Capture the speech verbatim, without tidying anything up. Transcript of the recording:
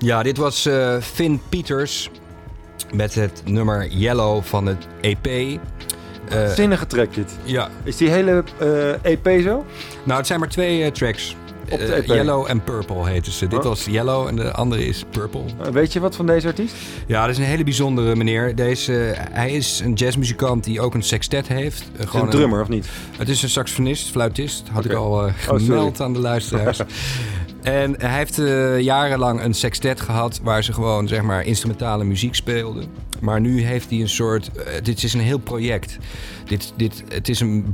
Ja, dit was uh, Finn Peters met het nummer Yellow van het E P. Uh, Zinnige track dit. Ja. Is die hele uh, E P zo? Nou, het zijn maar twee uh, tracks. Op de E P. Uh, Yellow en Purple heten ze. Oh. Dit was Yellow en de andere is Purple. Uh, weet je wat van deze artiest? Ja, dat is een hele bijzondere meneer. Deze, uh, hij is een jazzmuzikant die ook een sextet heeft. Uh, gewoon een drummer, een, of niet? Het is een saxofonist, fluitist. Had okay. ik al uh, oh, gemeld aan de luisteraars. En hij heeft uh, jarenlang een sextet gehad waar ze gewoon, zeg maar, instrumentale muziek speelden. Maar nu heeft hij een soort... Uh, dit is een heel project. Dit, dit, het is een